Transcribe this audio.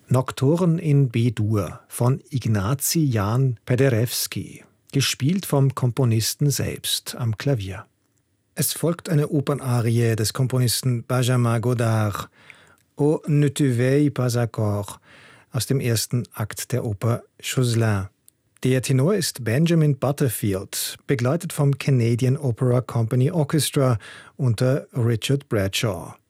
Nocturne in B-Dur von Ignacy Jan Paderewski, gespielt vom Komponisten selbst am Klavier. Es folgt eine Opernarie des Komponisten Benjamin Godard, O ne te veille pas encore, aus dem ersten Akt der Oper Choselin. Der Tenor ist Benjamin Butterfield, begleitet vom Canadian Opera Company Orchestra unter Richard Bradshaw.